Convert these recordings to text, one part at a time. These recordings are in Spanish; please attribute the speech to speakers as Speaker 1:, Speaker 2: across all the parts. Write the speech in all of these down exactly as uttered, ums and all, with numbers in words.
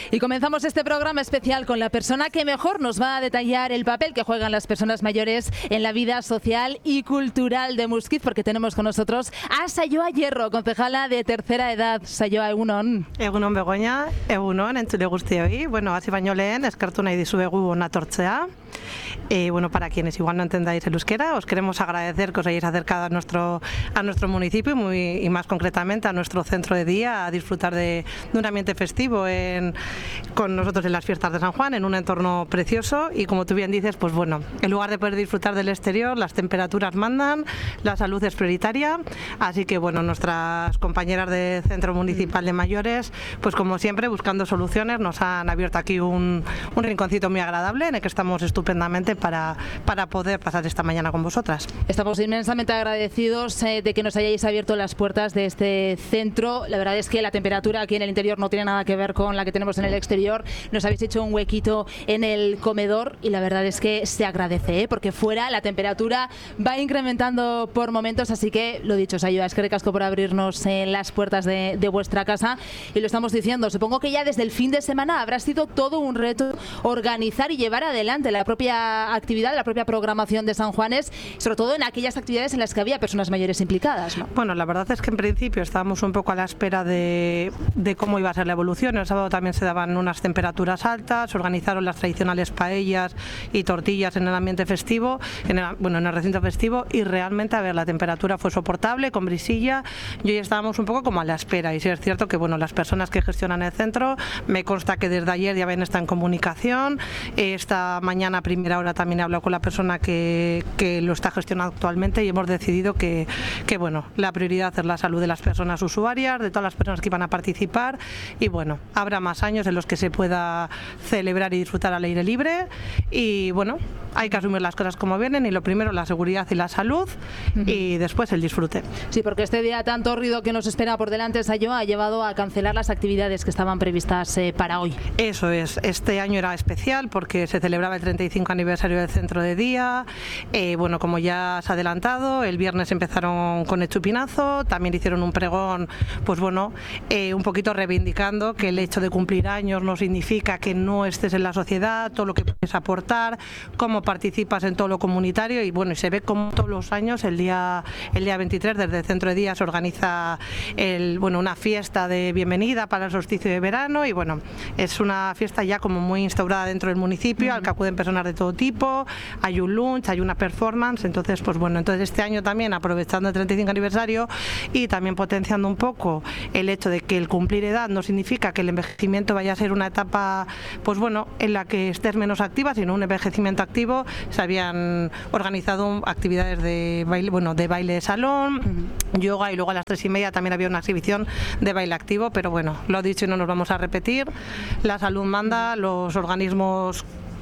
Speaker 1: Y comenzamos este programa especial con la persona que mejor nos va a detallar el papel que juegan las personas mayores en la vida social y cultural de Muskiz, porque tenemos con nosotros a Saioa Hierro, concejala de tercera edad. Saioa, egunon.
Speaker 2: Egunon Begoña, egunon, entzule guztioi. Bueno, hasi baino lehen, eskertu nahi dizuegu natortzea. Eh, bueno, para quienes igual no entendáis el euskera, os queremos agradecer que os hayáis acercado a nuestro, a nuestro municipio y, muy, y más concretamente a nuestro centro de día a disfrutar de, de un ambiente festivo en, con nosotros en las fiestas de San Juan, en un entorno precioso y como tú bien dices, pues bueno, en lugar de poder disfrutar del exterior, las temperaturas mandan, la salud es prioritaria, así que bueno, nuestras compañeras de Centro Municipal de Mayores, pues como siempre, buscando soluciones, nos han abierto aquí un, un rinconcito muy agradable en el que estamos estupendamente para, para poder pasar esta mañana con vosotras.
Speaker 1: Estamos inmensamente agradecidos eh, de que nos hayáis abierto las puertas de este centro. La verdad es que la temperatura aquí en el interior no tiene nada que ver con la que tenemos en el exterior. Nos habéis hecho un huequito en el comedor y la verdad es que se agradece, ¿eh? Porque fuera la temperatura va incrementando por momentos, así que lo dicho, Saioa, es que recasco por abrirnos eh, las puertas de, de vuestra casa y lo estamos diciendo. Supongo que ya desde el fin de semana habrá sido todo un reto organizar y llevar adelante la propia actividad, la propia programación de San Juanes, sobre todo en aquellas actividades en las que había personas mayores implicadas, ¿no?
Speaker 2: Bueno, la verdad es que en principio estábamos un poco a la espera de, de cómo iba a ser la evolución. El sábado también se daban unas temperaturas altas, se organizaron las tradicionales paellas y tortillas en el ambiente festivo, en el, bueno, en el recinto festivo, y realmente, a ver, la temperatura fue soportable, con brisilla, y hoy estábamos un poco como a la espera, y sí es cierto que, bueno, las personas que gestionan el centro, me consta que desde ayer ya ven está en comunicación, esta mañana a primera hora también he hablado con la persona que, que lo está gestionando actualmente y hemos decidido que, que, bueno, la prioridad es la salud de las personas usuarias, de todas las personas que iban a participar, y bueno, habrá más años en los que se pueda celebrar y disfrutar al aire libre, y bueno, hay que asumir las cosas como vienen, y lo primero la seguridad y la salud, uh-huh. y después el disfrute.
Speaker 1: Sí, porque este día tan tórrido que nos espera por delante, Saioa, ha llevado a cancelar las actividades que estaban previstas eh, para hoy.
Speaker 2: Eso es, este año era especial porque se celebraba el treinta y cinco aniversario del centro de día, eh, bueno, como ya se ha adelantado, el viernes empezaron con el chupinazo, también hicieron un pregón, pues bueno, eh, un poquito reivindicando que el hecho de cumplir años no significa que no estés en la sociedad, todo lo que puedes aportar, cómo participas en todo lo comunitario, y bueno, y se ve como todos los años el día el día veintitrés desde el centro de día se organiza el, bueno, una fiesta de bienvenida para el solsticio de verano, y bueno, es una fiesta ya como muy instaurada dentro del municipio, uh-huh. al que acuden personas de todo tipo, hay un lunch, hay una performance, entonces pues bueno, entonces este año también aprovechando el treinta y cinco aniversario y también potenciando un poco el hecho de que el cumplir edad no significa que el envejecimiento vaya a ser una etapa, pues bueno, en la que estés menos activa, sino un envejecimiento activo. Se habían organizado actividades de baile, bueno, de baile de salón, uh-huh. yoga, y luego a las tres y media también había una exhibición de baile activo, pero bueno, lo he dicho y no nos vamos a repetir, la salud manda, los organismos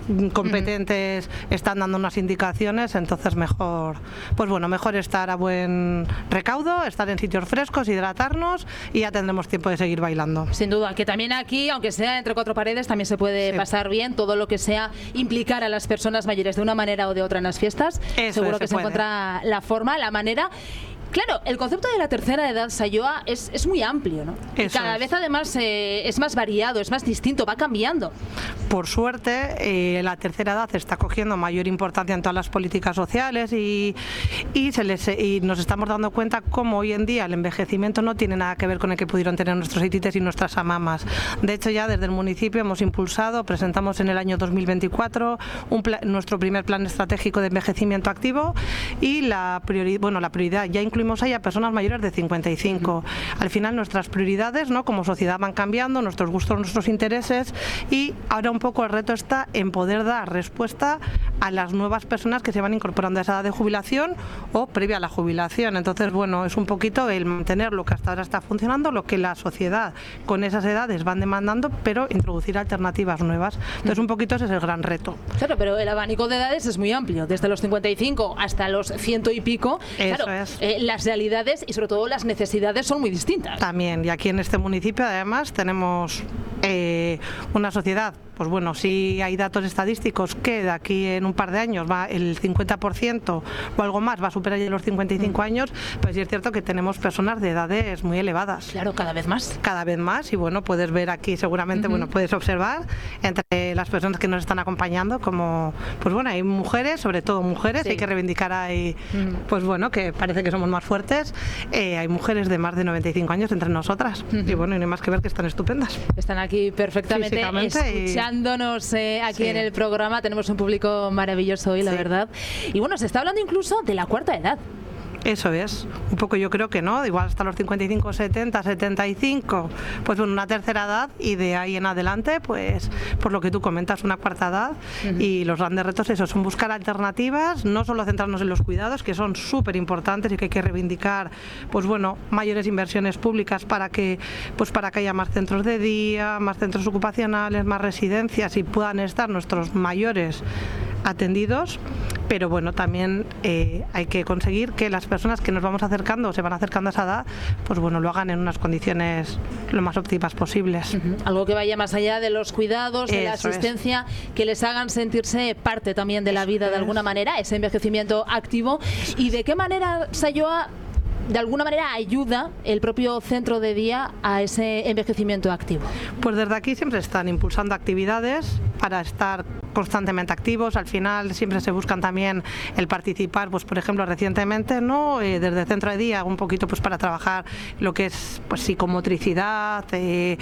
Speaker 2: competentes uh-huh. están dando unas indicaciones, entonces mejor, pues bueno, mejor estar a buen recaudo, estar en sitios frescos, hidratarnos, y ya tendremos tiempo de seguir bailando.
Speaker 1: Sin duda, que también aquí, aunque sea entre cuatro paredes, también se puede sí. pasar bien, todo lo que sea implicar a las personas mayores de una manera o de otra en las fiestas.
Speaker 2: Eso
Speaker 1: seguro
Speaker 2: es,
Speaker 1: que
Speaker 2: se
Speaker 1: se
Speaker 2: puede.
Speaker 1: encuentra la forma, la manera. Claro, el concepto de la tercera edad, Saioa, es, es muy amplio, ¿no? Y cada
Speaker 2: es.
Speaker 1: vez además eh, es más variado, es más distinto, va cambiando.
Speaker 2: Por suerte, eh, la tercera edad está cogiendo mayor importancia en todas las políticas sociales y, y, se les, y nos estamos dando cuenta cómo hoy en día el envejecimiento no tiene nada que ver con el que pudieron tener nuestros aitites y nuestras amamas. De hecho, ya desde el municipio hemos impulsado, presentamos en el año dos mil veinticuatro un pla- nuestro primer plan estratégico de envejecimiento activo, y la, priori- bueno, la prioridad ya incluye hay a personas mayores de cincuenta y cinco. Uh-huh. Al final nuestras prioridades, ¿no?, como sociedad van cambiando, nuestros gustos, nuestros intereses, y ahora un poco el reto está en poder dar respuesta a las nuevas personas que se van incorporando a esa edad de jubilación o previa a la jubilación. Entonces, bueno, es un poquito el mantener lo que hasta ahora está funcionando, lo que la sociedad con esas edades van demandando, pero introducir alternativas nuevas. Entonces, un poquito ese es el gran reto.
Speaker 1: Claro, pero el abanico de edades es muy amplio, desde los cincuenta y cinco hasta los ciento y pico.
Speaker 2: Eso
Speaker 1: claro,
Speaker 2: es.
Speaker 1: Eh, las realidades y sobre todo las necesidades son muy distintas.
Speaker 2: También, y aquí en este municipio además tenemos eh, una sociedad pues bueno, sí hay datos estadísticos que de aquí en un par de años va el cincuenta por ciento o algo más va a superar ya los cincuenta y cinco mm. años, pues sí es cierto que tenemos personas de edades muy elevadas.
Speaker 1: Claro, cada vez más.
Speaker 2: Cada vez más, y bueno, puedes ver aquí seguramente, uh-huh. bueno, puedes observar entre las personas que nos están acompañando como, pues bueno, hay mujeres, sobre todo mujeres, sí. hay que reivindicar ahí, uh-huh. pues bueno, que parece que somos más fuertes, eh, hay mujeres de más de noventa y cinco años entre nosotras, uh-huh. y bueno, y no hay más que ver que están estupendas.
Speaker 1: Están aquí perfectamente escuchándonos eh, aquí sí. en el programa, tenemos un público maravilloso hoy, la sí. verdad, y bueno, se está hablando incluso de la cuarta edad.
Speaker 2: Eso es, un poco yo creo que no, igual hasta los cincuenta y cinco, setenta, setenta y cinco, pues bueno, una tercera edad y de ahí en adelante, pues por lo que tú comentas, una cuarta edad uh-huh. y los grandes retos esos son buscar alternativas, no solo centrarnos en los cuidados, que son súper importantes y que hay que reivindicar, pues bueno, mayores inversiones públicas para que, pues para que haya más centros de día, más centros ocupacionales, más residencias y puedan estar nuestros mayores atendidos, pero bueno, también eh, hay que conseguir que las personas que nos vamos acercando o se van acercando a esa edad, pues bueno, lo hagan en unas condiciones lo más óptimas posibles.
Speaker 1: Uh-huh. Algo que vaya más allá de los cuidados, de Eso la asistencia, es. que les hagan sentirse parte también de la vida de alguna manera, ese envejecimiento activo. Eso ¿Y de qué manera, Sayoa, de alguna manera ayuda el propio centro de día a ese envejecimiento activo?
Speaker 2: Pues desde aquí siempre están impulsando actividades para estar constantemente activos. Al final siempre se buscan también el participar, pues por ejemplo recientemente, ¿no? Eh, desde el centro de día un poquito pues para trabajar lo que es pues psicomotricidad eh,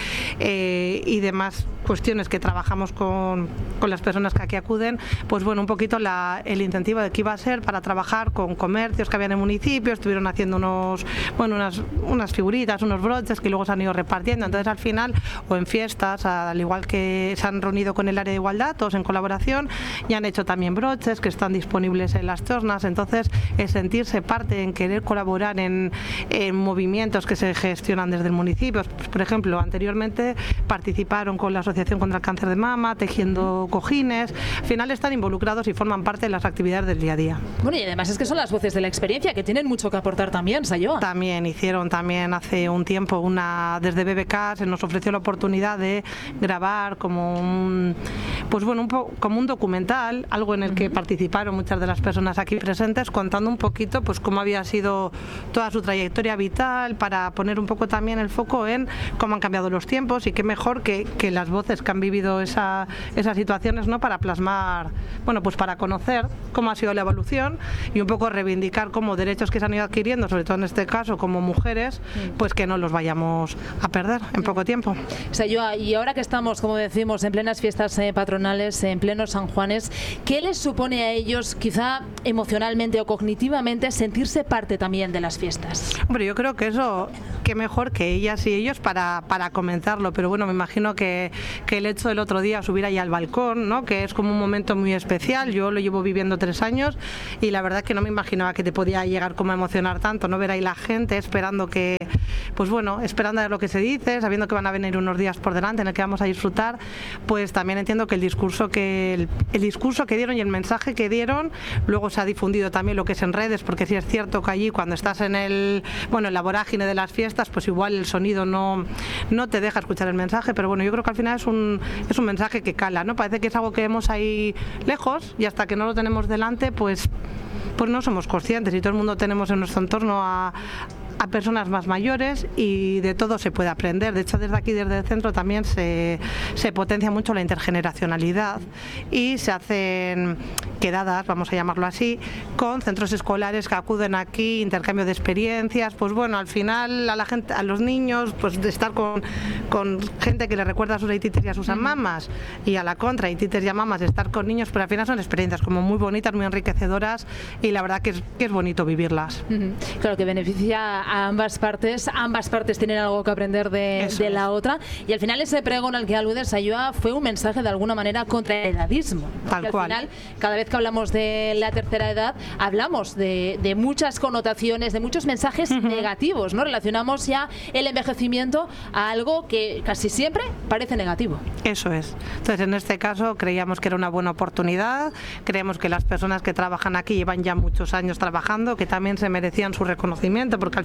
Speaker 2: eh, y demás cuestiones que trabajamos con, con las personas que aquí acuden, pues bueno, un poquito la, el incentivo de que iba a ser para trabajar con comercios que había en el municipio, estuvieron haciendo unos, bueno, unas, unas figuritas, unos broches que luego se han ido repartiendo, entonces al final, o en fiestas, al igual que se han reunido con el área de igualdad, todos en colaboración, y han hecho también broches que están disponibles en las chornas, entonces es sentirse parte, en querer colaborar en, en movimientos que se gestionan desde el municipio. Pues, por ejemplo, anteriormente participaron con la Asociación contra el Cáncer de Mama, tejiendo cojines, al final están involucrados y forman parte de las actividades del día a día.
Speaker 1: Bueno, y además es que son las voces de la experiencia que tienen mucho que aportar también, Sayoa.
Speaker 2: También hicieron también hace un tiempo una, desde B B K se nos ofreció la oportunidad de grabar como un, pues bueno, un poco como un documental, algo en el que participaron muchas de las personas aquí presentes, contando un poquito pues cómo había sido toda su trayectoria vital, para poner un poco también el foco en cómo han cambiado los tiempos y qué mejor que, que las voces que han vivido esa, esas situaciones, ¿no? Para plasmar, bueno, pues para conocer cómo ha sido la evolución y un poco reivindicar como derechos que se han ido adquiriendo, sobre todo en este caso como mujeres, pues que no los vayamos a perder en poco tiempo.
Speaker 1: Sayoa, y ahora que estamos, como decimos, en plenas fiestas eh, patronales, en pleno San Juanes, ¿qué les supone a ellos, quizá emocionalmente o cognitivamente, sentirse parte también de las fiestas?
Speaker 2: Hombre, yo creo que eso, qué mejor que ellas y ellos para, para comentarlo, pero bueno, me imagino que, que el hecho del otro día subir ahí al balcón, ¿no? Que es como un momento muy especial, yo lo llevo viviendo tres años y la verdad es que no me imaginaba que te podía llegar como a emocionar tanto, ¿no? Ver ahí la gente esperando que, pues bueno, esperando a ver lo que se dice, sabiendo que van a venir unos días por delante en el que vamos a disfrutar, pues también entiendo que el discurso que el, el discurso que dieron y el mensaje que dieron, luego se ha difundido también lo que es en redes, porque sí es cierto que allí cuando estás en el, bueno, en la vorágine de las fiestas, pues igual el sonido no, no te deja escuchar el mensaje, pero bueno, yo creo que al final es un, es un mensaje que cala, ¿no? Parece que es algo que vemos ahí lejos y hasta que no lo tenemos delante, pues, pues no somos conscientes y todo el mundo tenemos en nuestro entorno a a personas más mayores y de todo se puede aprender. De hecho, desde aquí, desde el centro, también se, se potencia mucho la intergeneracionalidad y se hacen quedadas, vamos a llamarlo así, con centros escolares que acuden aquí, intercambio de experiencias, pues bueno, al final a la gente, a los niños, pues de estar con, con gente que les recuerda a sus aitites y a sus amamas, y a la contra, aitites y amamas, de estar con niños, pero al final son experiencias como muy bonitas, muy enriquecedoras y la verdad que es, que es bonito vivirlas.
Speaker 1: Uh-huh. Claro, que beneficia a ambas partes, ambas partes tienen algo que aprender de, de la otra, y al final ese pregón al que aludes, Sayoa, fue un mensaje de alguna manera contra el edadismo.
Speaker 2: Tal cual.
Speaker 1: Al final, cada vez que hablamos de la tercera edad, hablamos de, de muchas connotaciones, de muchos mensajes uh-huh. negativos, ¿no? Relacionamos ya el envejecimiento a algo que casi siempre parece negativo.
Speaker 2: Eso es. Entonces, en este caso, creíamos que era una buena oportunidad, creemos que las personas que trabajan aquí llevan ya muchos años trabajando, que también se merecían su reconocimiento, porque al final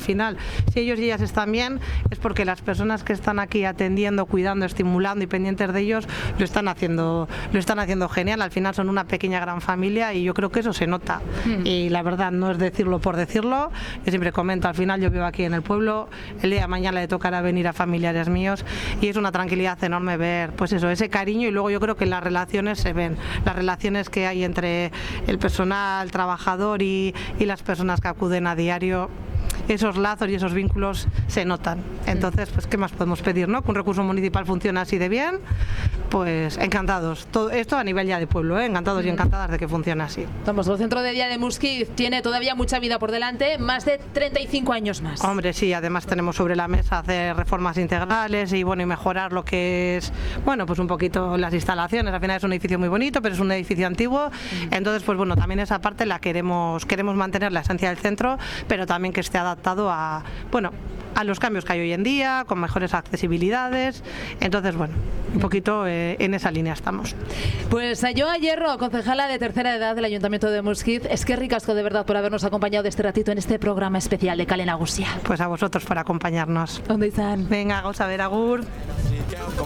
Speaker 2: final, si ellos y ellas están bien, es porque las personas que están aquí atendiendo, cuidando, estimulando y pendientes de ellos lo están haciendo, lo están haciendo genial. Al final son una pequeña gran familia y yo creo que eso se nota. Mm. Y la verdad no es decirlo por decirlo. Yo siempre comento, al final yo vivo aquí en el pueblo, el día de mañana le tocará venir a familiares míos y es una tranquilidad enorme ver, pues eso, ese cariño, y luego yo creo que las relaciones se ven, las relaciones que hay entre el personal trabajador y, y las personas que acuden a diario. Esos lazos y esos vínculos se notan. Entonces, pues, ¿qué más podemos pedir, no? Que un recurso municipal funcione así de bien, pues encantados. Todo esto a nivel ya de pueblo, ¿eh? Encantados y encantadas de que funcione así.
Speaker 1: Vamos, el centro de día de Muskiz tiene todavía mucha vida por delante, más de treinta y cinco años más.
Speaker 2: Hombre, sí, además tenemos sobre la mesa hacer reformas integrales y bueno, y mejorar lo que es, bueno, pues un poquito las instalaciones. Al final es un edificio muy bonito, pero es un edificio antiguo. Mm. Entonces, pues bueno, también esa parte la queremos, queremos mantener la esencia del centro, pero también que esté adaptado a, bueno, a los cambios que hay hoy en día, con mejores accesibilidades. Entonces, bueno, un poquito eh, en esa línea estamos.
Speaker 1: Pues yo a Hierro, concejala de tercera edad del Ayuntamiento de Muskiz, es que ricasco de verdad por habernos acompañado de este ratito en este programa especial de Kale Nagusia.
Speaker 2: Pues a vosotros por acompañarnos.
Speaker 1: ¿Dónde están?
Speaker 2: Venga, vamos a ver, agur.